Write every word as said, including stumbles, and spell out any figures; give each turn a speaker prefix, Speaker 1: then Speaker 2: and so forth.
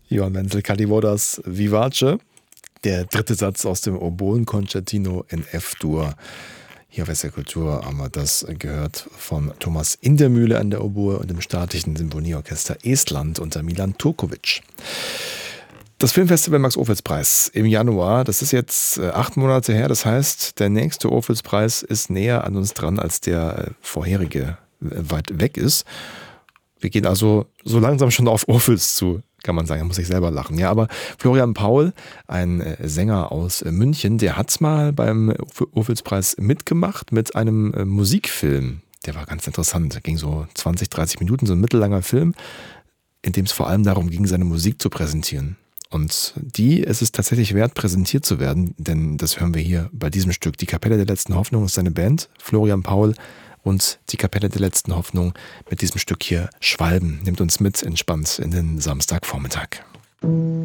Speaker 1: Johann Menzel, Kalivodas Vivace, der dritte Satz aus dem Oboen-Concertino in F-Dur. Hier auf S R Kultur haben wir das gehört von Thomas Indermühle an der Oboe und dem Staatlichen Sinfonieorchester Estland unter Milan Turkovic. Das Filmfestival Max-Ophüls-Preis im Januar, das ist jetzt äh, acht Monate her. Das heißt, der nächste Ophüls-Preis ist näher an uns dran, als der äh, vorherige äh, weit weg ist. Wir gehen also so langsam schon auf Ophüls zu, kann man sagen. Da muss ich selber lachen. Ja, aber Florian Paul, ein äh, Sänger aus äh, München, der hat mal beim Ophüls-Preis mitgemacht mit einem äh, Musikfilm. Der war ganz interessant. Der ging so zwanzig, dreißig Minuten, so ein mittellanger Film, in dem es vor allem darum ging, seine Musik zu präsentieren. Und die ist es tatsächlich wert, präsentiert zu werden, denn das hören wir hier bei diesem Stück. Die Kapelle der letzten Hoffnung ist seine Band, Florian Paul und die Kapelle der letzten Hoffnung mit diesem Stück hier Schwalben. Nimmt uns mit entspannt in den Samstagvormittag.